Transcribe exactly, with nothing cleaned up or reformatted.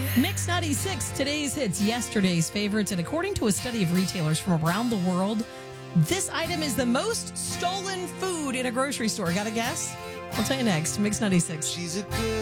Mix ninety-six, today's hits, yesterday's favorites. And according to a study of retailers from around the world, this item is the most stolen food in a grocery store. Got a guess? I'll tell you next. Mix ninety-six. She's a good